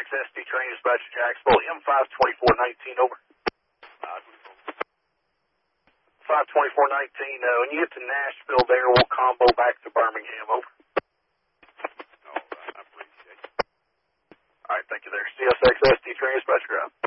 CSXST train dispatch to Jacksonville, M52419, over. 52419, when you get to Nashville there, we'll combo back to Birmingham, over. All right, I appreciate it. All right, thank you there. CSXST train dispatch, ground.